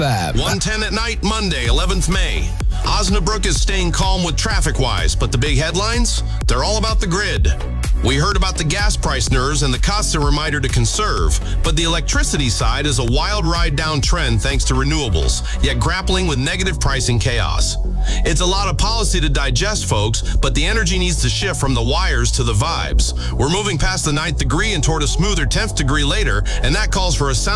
FM. 1:10 at night, Monday, 11th May. Osnabrück is staying calm with traffic-wise, but the big headlines, they're all about the grid. We heard about the gas price nerves and the constant reminder to conserve, but the electricity side is a wild ride downtrend thanks to renewables, yet grappling with negative pricing chaos. It's a lot of policy to digest, folks, but the energy needs to shift from the wires to the vibes. We're moving past the 9th degree and toward a smoother 10th degree later, and that calls for a sound